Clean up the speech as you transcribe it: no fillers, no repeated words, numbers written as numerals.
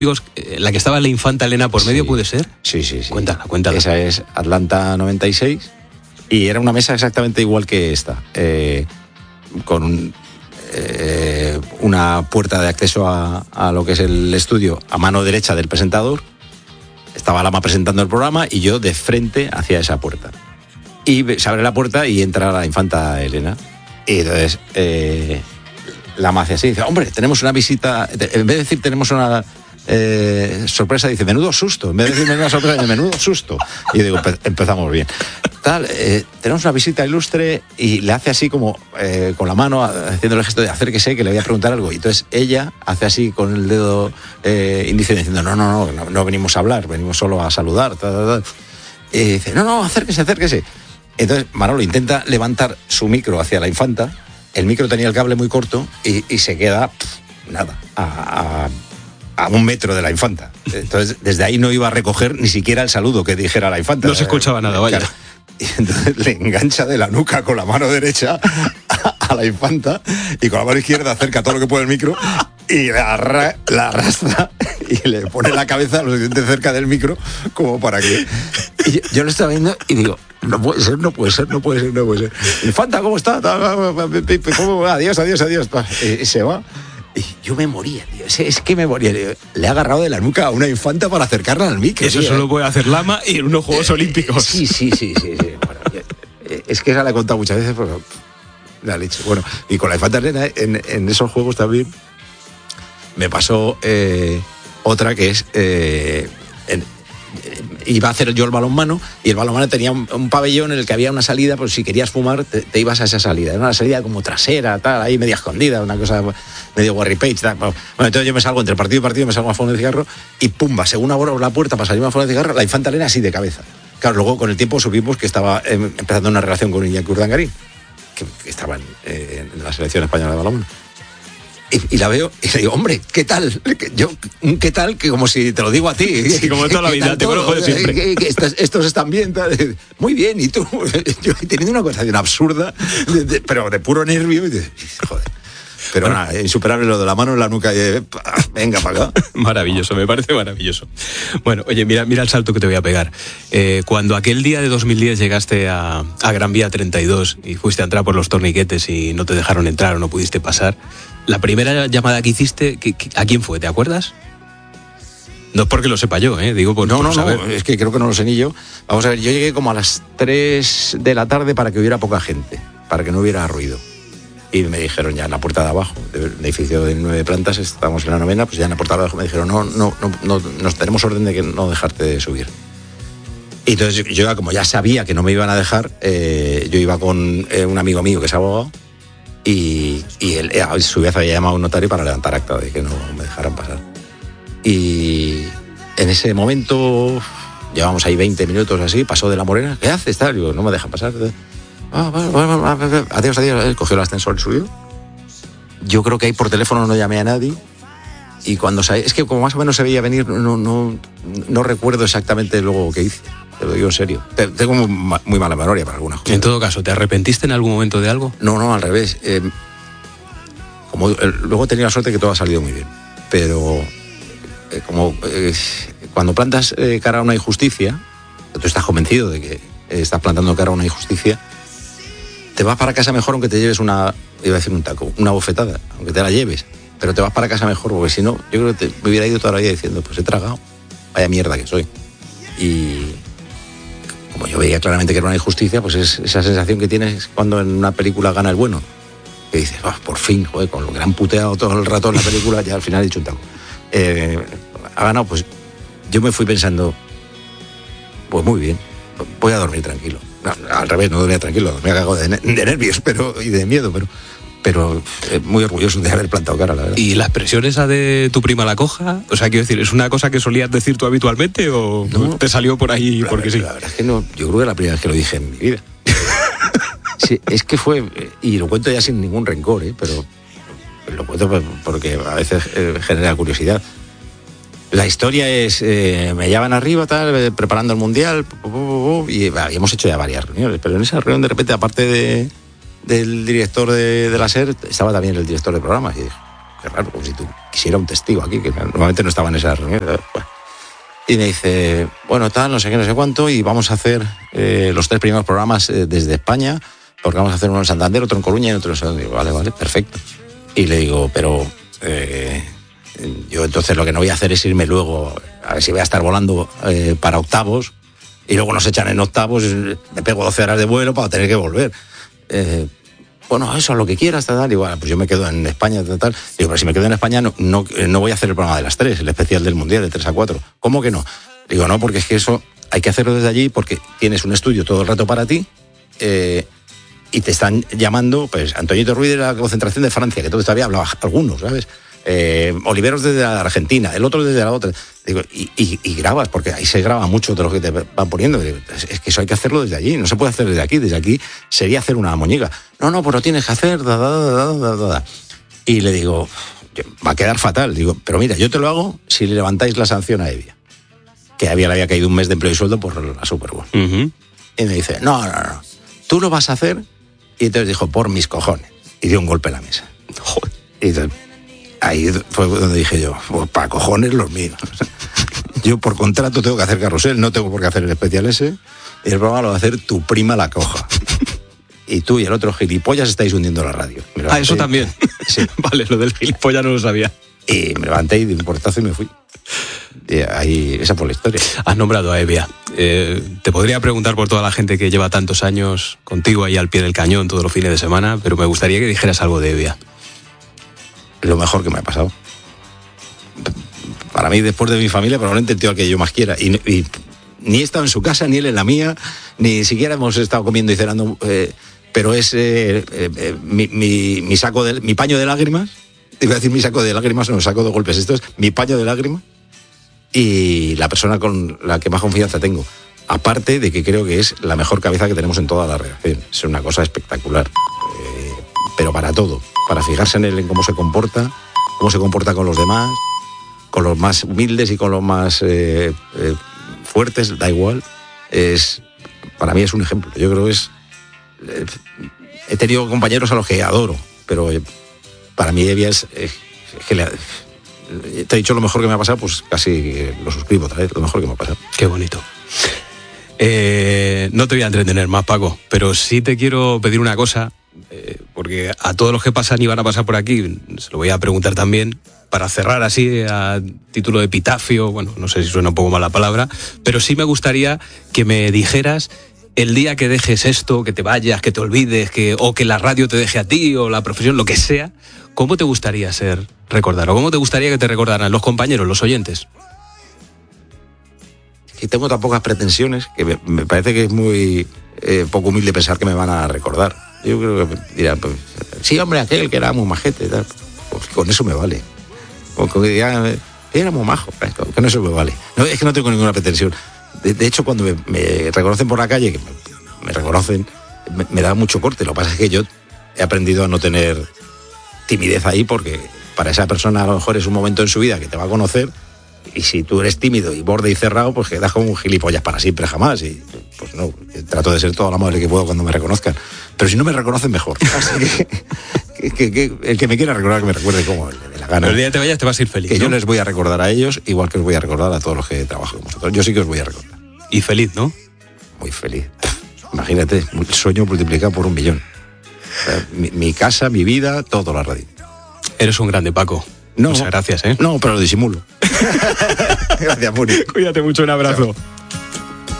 la que estaba la infanta Elena por medio, ¿puede ser? Sí. Cuéntala. Esa es Atlanta 96 y era una mesa exactamente igual que esta, con una puerta de acceso a lo que es el estudio a mano derecha del presentador. Estaba Lama presentando el programa y yo de frente hacia esa puerta. Y se abre la puerta y entra la infanta Elena. Y entonces Lama hace así, dice, hombre, tenemos una visita, en vez de decir tenemos una sorpresa, dice, menudo susto. En vez de decir menuda sorpresa, dice, menudo susto. Y yo digo, empezamos bien. Tenemos una visita ilustre, y le hace así como con la mano, haciendo el gesto de acérquese, que le voy a preguntar algo. Y entonces ella hace así con el dedo índice diciendo, no venimos a hablar, venimos solo a saludar. Y dice, no, acérquese. Entonces Manolo intenta levantar su micro hacia la infanta. El micro tenía el cable muy corto y se queda a 1 metro de la infanta. Entonces desde ahí no iba a recoger ni siquiera el saludo que dijera la infanta. No se escuchaba nada, vaya. Claro. Y entonces le engancha de la nuca con la mano derecha a la infanta y con la mano izquierda acerca todo lo que puede el micro y la arrastra y le pone la cabeza lo suficiente cerca del micro como para que... Y yo lo estaba viendo y digo, no puede ser. Infanta, ¿cómo está? Adiós. Y se va. Y yo me moría, tío. Es que me moría. Le ha agarrado de la nuca a una infanta para acercarla al micro. Eso solo puede hacer Lama y en unos Juegos Olímpicos. Sí. Bueno, es que esa la he contado muchas veces, pero la leche. Bueno, y con la infanta Elena, en esos juegos también me pasó otra que es... iba a hacer yo el balonmano y el balonmano tenía un pabellón en el que había una salida, pues si querías fumar te ibas a esa salida. Era una salida como trasera, tal, ahí media escondida, una cosa medio Warry Page, tal. Bueno, entonces yo me salgo entre partido y partido, me salgo a fumar de cigarro y pumba, según abro la puerta para salirme a fumar de cigarro, la infanta Elena así de cabeza. Claro, luego con el tiempo supimos que estaba empezando una relación con Iñaki Urdangarín, que estaba en la selección española de balonmano. Y la veo y le digo, hombre, ¿qué tal? ¿Qué tal? Que como si te lo digo a ti. Sí, como toda la vida, te conozco de siempre. Estos están bien, tal. Muy bien, y tú. Yo teniendo una conversación absurda, pero de puro nervio. Joder. Pero bueno, nada, insuperable lo de la mano en la nuca. Venga para acá. Maravilloso, me parece maravilloso. Bueno, oye, mira el salto que te voy a pegar. Cuando aquel día de 2010 llegaste a Gran Vía 32 y fuiste a entrar por los torniquetes y no te dejaron entrar o no pudiste pasar, la primera llamada que hiciste, ¿a quién fue? ¿Te acuerdas? No es porque lo sepa yo, digo por saber. No, es que creo que no lo sé ni yo. Vamos a ver, yo llegué como a las 3 de la tarde para que hubiera poca gente, para que no hubiera ruido. Y me dijeron ya en la puerta de abajo, del edificio de 9 plantas, estábamos en la 9ª, pues ya en la puerta de abajo me dijeron, no, nos tenemos orden de que no dejarte de subir. Y entonces yo como ya sabía que no me iban a dejar, yo iba con un amigo mío que es abogado, y él a su vez había llamado a un notario para levantar acta de que no me dejaran pasar. Y en ese momento, llevamos ahí 20 minutos así, pasó de la Morena, ¿qué haces? Tal? Digo, no me dejan pasar. Adiós, cogió el ascensor suyo. Yo creo que ahí por teléfono no llamé a nadie. Y cuando es que como más o menos se veía venir, no recuerdo exactamente luego qué hice. Te lo digo en serio. Tengo muy mala memoria para algunas cosas. En todo caso, ¿te arrepentiste en algún momento de algo? No, al revés. Luego he tenido la suerte que todo ha salido muy bien. Pero cuando plantas cara a una injusticia, tú estás convencido de que estás plantando cara a una injusticia, te vas para casa mejor aunque te lleves una bofetada, aunque te la lleves, pero te vas para casa mejor, porque si no, yo creo que me hubiera ido toda la vida diciendo, pues he tragado, vaya mierda que soy. Y como yo veía claramente que era una injusticia, pues es esa sensación que tienes cuando en una película gana el bueno, que dices, por fin, joder, con lo que le han puteado todo el rato en la película, ya al final he hecho un taco. Ha ganado, pues yo me fui pensando, pues muy bien, voy a dormir tranquilo. No, al revés, no dormía tranquilo, me ha cagado de nervios y de miedo, pero muy orgulloso de haber plantado cara, la verdad. ¿Y la expresión esa de tu prima la coja? O sea, quiero decir, ¿es una cosa que solías decir tú habitualmente o no, te salió por ahí porque sí? La verdad es que no, yo creo que es la primera vez que lo dije en mi vida. Sí, es que fue, y lo cuento ya sin ningún rencor, pero lo cuento porque a veces genera curiosidad. La historia es, me llevan arriba, tal, preparando el Mundial, y habíamos hecho ya varias reuniones, pero en esa reunión de repente, aparte del director de la SER, estaba también el director de programas, y dije, qué raro, como si tú quisiera un testigo aquí, que normalmente no estaba en esa reunión. Y me dice, bueno, tal, no sé qué, no sé cuánto, y vamos a hacer los 3 primeros programas desde España, porque vamos a hacer uno en Santander, otro en Coruña y otro en Santander. Digo, vale, perfecto. Y le digo, pero yo entonces lo que no voy a hacer es irme luego, a ver si voy a estar volando para octavos, y luego nos echan en octavos, me pego 12 horas de vuelo para tener que volver. Bueno, eso, lo que quieras, tal. Digo, pues yo me quedo en España, tal. Digo, pero si me quedo en España no voy a hacer el programa de las 3, el especial del Mundial de 3 a 4. ¿Cómo que no? Digo, no, porque es que eso hay que hacerlo desde allí porque tienes un estudio todo el rato para ti y te están llamando, pues, Antoñito Ruiz de la concentración de Francia, que entonces todavía hablaba algunos, ¿sabes? Oliveros desde la Argentina, el otro desde la otra. Digo, y grabas, porque ahí se graba mucho de lo que te van poniendo. Digo, es que eso hay que hacerlo desde allí, no se puede hacer desde aquí sería hacer una moñiga. No, pues lo tienes que hacer, Y le digo, va a quedar fatal. Digo, pero mira, yo te lo hago si le levantáis la sanción a Evia, que a Evia le había caído un mes de empleo y sueldo por la Super Bowl. Uh-huh. Y me dice, no, tú lo vas a hacer. Y entonces dijo, por mis cojones, y dio un golpe en la mesa. Joder. Y entonces, ahí fue donde dije yo, pues para cojones los míos. Yo por contrato tengo que hacer carrusel, no tengo por qué hacer el especial ese, y el programa lo va a hacer tu prima la coja. Y tú y el otro gilipollas estáis hundiendo la radio. Eso también. Sí. Vale, lo del gilipollas no lo sabía. Y me levanté y di un portazo y me fui. Y ahí, esa fue la historia. Has nombrado a Evia. Te podría preguntar por toda la gente que lleva tantos años contigo ahí al pie del cañón todos los fines de semana, pero me gustaría que dijeras algo de Evia. Lo mejor que me ha pasado. Para mí, después de mi familia, probablemente el tío al que yo más quiera. Y ni he estado en su casa, ni él en la mía, ni siquiera hemos estado comiendo y cenando, pero es mi saco mi paño de lágrimas. Iba a decir mi saco de lágrimas, no, saco de golpes. Esto es mi paño de lágrimas y la persona con la que más confianza tengo. Aparte de que creo que es la mejor cabeza que tenemos en toda la redacción. Es una cosa espectacular. Pero para todo. Para fijarse en él, en cómo se comporta con los demás, con los más humildes y con los más fuertes, da igual. Para mí es un ejemplo. Yo creo que he tenido compañeros a los que adoro, pero para mí Evia es que te he dicho lo mejor que me ha pasado, pues casi lo suscribo otra vez, lo mejor que me ha pasado. Qué bonito. No te voy a entretener más, Paco, pero sí te quiero pedir una cosa, porque a todos los que pasan y van a pasar por aquí, se lo voy a preguntar también, para cerrar así a título de epitafio, bueno, no sé si suena un poco mal la palabra, pero sí me gustaría que me dijeras el día que dejes esto, que te vayas, que te olvides, o que la radio te deje a ti, o la profesión, lo que sea, ¿cómo te gustaría ser recordado? ¿Cómo te gustaría que te recordaran los compañeros, los oyentes? Y tengo tan pocas pretensiones que me parece que es muy poco humilde pensar que me van a recordar. Yo creo que dirán, pues, sí, hombre, aquel que era muy majete, tal. Pues con eso me vale. O que digan, era muy majo, con eso me vale. No, es que no tengo ninguna pretensión. De hecho, cuando me reconocen por la calle, que me reconocen, me da mucho corte. Lo que pasa es que yo he aprendido a no tener timidez ahí, porque para esa persona a lo mejor es un momento en su vida que te va a conocer, y si tú eres tímido y borde y cerrado, pues quedas como un gilipollas para siempre jamás. Y pues no, trato de ser todo lo amable que puedo cuando me reconozcan. Pero si no me reconocen, mejor. Así que el que me quiera recordar, que me recuerde como le dé la gana. Pero el día que te vayas te vas a ir feliz, que ¿no? Yo les voy a recordar a ellos, igual que os voy a recordar a todos los que trabajo con vosotros. Yo sí que os voy a recordar. Y feliz, ¿no? Muy feliz. Imagínate, el sueño multiplicado por 1.000.000. Mi casa, mi vida, todo la radio. Eres un grande, Paco. No, muchas gracias, ¿eh? No, pero lo disimulo. Gracias, Muri. Cuídate mucho, un abrazo. Chao.